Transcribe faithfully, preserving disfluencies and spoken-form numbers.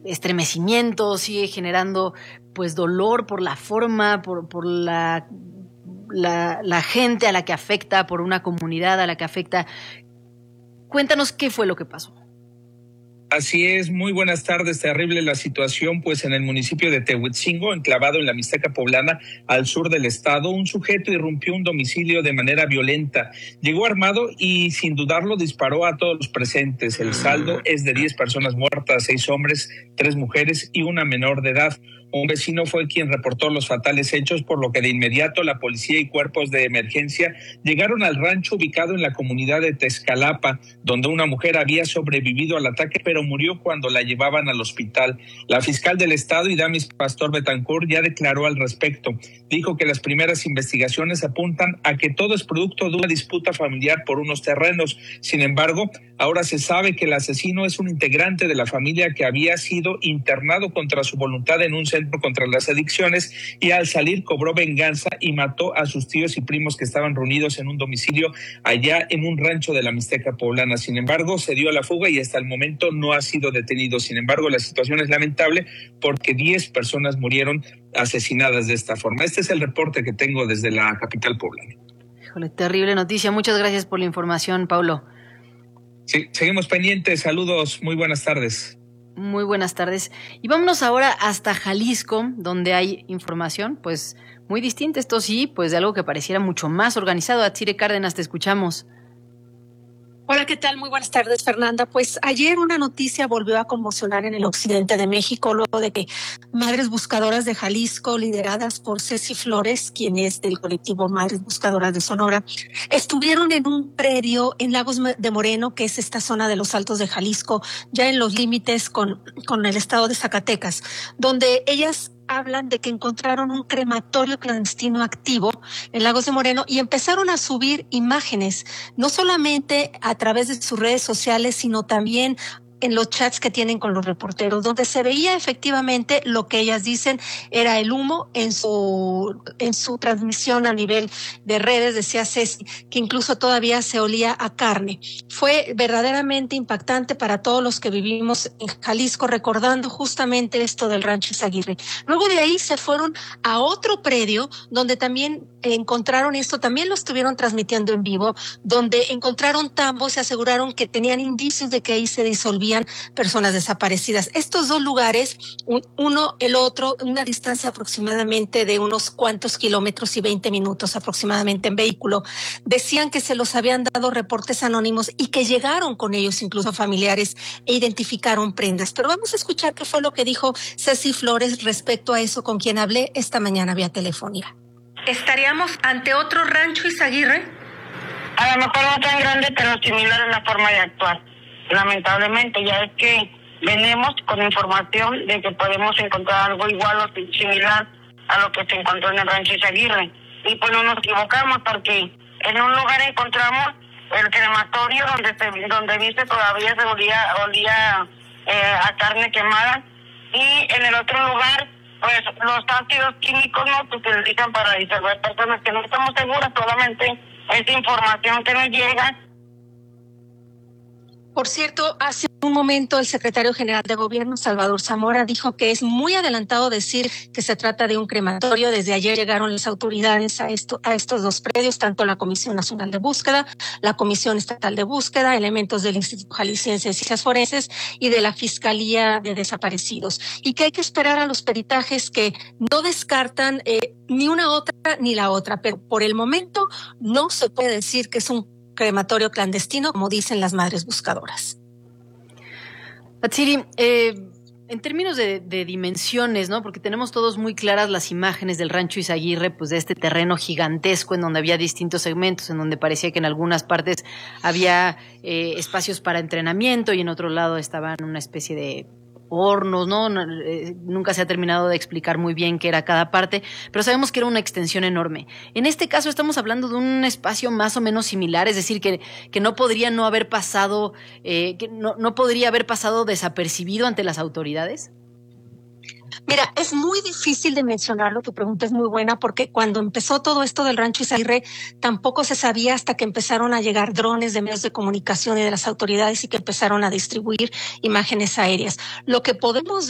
estremecimiento, sigue generando pues dolor por la forma, por, por la, la, la gente a la que afecta, por una comunidad a la que afecta. Cuéntanos qué fue lo que pasó. Así es, muy buenas tardes. Terrible la situación, pues en el municipio de Tehuitzingo, enclavado en la Mixteca Poblana, al sur del estado, un sujeto irrumpió un domicilio de manera violenta. Llegó armado y sin dudarlo disparó a todos los presentes. El saldo es de diez personas muertas, seis hombres, tres mujeres y una menor de edad. Un vecino fue quien reportó los fatales hechos, por lo que de inmediato la policía y cuerpos de emergencia llegaron al rancho ubicado en la comunidad de Tezcalapa, donde una mujer había sobrevivido al ataque, pero murió cuando la llevaban al hospital. La fiscal del estado, Idamis Pastor Betancourt, ya declaró al respecto. Dijo que las primeras investigaciones apuntan a que todo es producto de una disputa familiar por unos terrenos. Sin embargo, ahora se sabe que el asesino es un integrante de la familia que había sido internado contra su voluntad en un centro contra las adicciones y al salir cobró venganza y mató a sus tíos y primos que estaban reunidos en un domicilio allá en un rancho de la Mixteca Poblana. Sin embargo, se dio a la fuga y hasta el momento no ha sido detenido. Sin embargo, la situación es lamentable porque diez personas murieron asesinadas de esta forma. Este es el reporte que tengo desde la capital poblana. Híjole, terrible noticia. Muchas gracias por la información, Paulo. Sí, seguimos pendientes. Saludos, muy buenas tardes. Muy buenas tardes. Y vámonos ahora hasta Jalisco, donde hay información, pues, muy distinta. Esto sí, pues, de algo que pareciera mucho más organizado. Atsire Cárdenas, te escuchamos. Hola, ¿qué tal? Muy buenas tardes, Fernanda. Pues ayer una noticia volvió a conmocionar en el occidente de México, luego de que Madres Buscadoras de Jalisco, lideradas por Ceci Flores, quien es del colectivo Madres Buscadoras de Sonora, estuvieron en un predio en Lagos de Moreno, que es esta zona de los Altos de Jalisco, ya en los límites con, con el estado de Zacatecas, donde ellas hablan de que encontraron un crematorio clandestino activo en Lagos de Moreno y empezaron a subir imágenes, no solamente a través de sus redes sociales, sino también en los chats que tienen con los reporteros, donde se veía efectivamente lo que ellas dicen era el humo en su en su transmisión a nivel de redes. Decía Ceci que incluso todavía se olía a carne. Fue verdaderamente impactante para todos los que vivimos en Jalisco, recordando justamente esto del Rancho Izaguirre. Luego de ahí se fueron a otro predio donde también encontraron, y esto también lo estuvieron transmitiendo en vivo, donde encontraron tambos y aseguraron que tenían indicios de que ahí se disolvían personas desaparecidas. Estos dos lugares, uno el otro, una distancia aproximadamente de unos cuantos kilómetros y veinte minutos aproximadamente en vehículo, decían que se los habían dado reportes anónimos y que llegaron con ellos incluso familiares e identificaron prendas. Pero vamos a escuchar qué fue lo que dijo Ceci Flores respecto a eso, con quien hablé esta mañana vía telefónica. ¿Estaríamos ante otro Rancho Izaguirre? A lo mejor no tan grande, pero similar en la forma de actuar. Lamentablemente, ya es que venimos con información de que podemos encontrar algo igual o similar a lo que se encontró en el Rancho Izaguirre. Y pues no nos equivocamos, porque en un lugar encontramos el crematorio donde se, donde viste todavía se olía, olía eh, a carne quemada, y en el otro lugar pues los ácidos químicos no se utilizan para disolver personas, que no estamos seguras, solamente es información que nos llega. Por cierto, hace un momento el secretario general de Gobierno, Salvador Zamora, dijo que es muy adelantado decir que se trata de un crematorio. Desde ayer llegaron las autoridades a, esto, a estos dos predios, tanto la Comisión Nacional de Búsqueda, la Comisión Estatal de Búsqueda, elementos del Instituto Jalisciense de Ciencias Forenses y de la Fiscalía de Desaparecidos. Y que hay que esperar a los peritajes que no descartan eh, ni una otra ni la otra, pero por el momento no se puede decir que es un crematorio clandestino, como dicen las Madres Buscadoras. Atsiri, eh, en términos de, de dimensiones, ¿no? Porque tenemos todos muy claras las imágenes del Rancho Izaguirre, pues de este terreno gigantesco en donde había distintos segmentos, en donde parecía que en algunas partes había eh, espacios para entrenamiento y en otro lado estaban una especie de hornos, ¿no? Eh, nunca se ha terminado de explicar muy bien qué era cada parte, pero sabemos que era una extensión enorme. En este caso estamos hablando de un espacio más o menos similar, es decir, que, que no podría no haber pasado, eh, que no, no podría haber pasado desapercibido ante las autoridades. Mira, es muy difícil de mencionarlo, tu pregunta es muy buena, porque cuando empezó todo esto del Rancho Izaguirre tampoco se sabía hasta que empezaron a llegar drones de medios de comunicación y de las autoridades y que empezaron a distribuir imágenes aéreas. Lo que podemos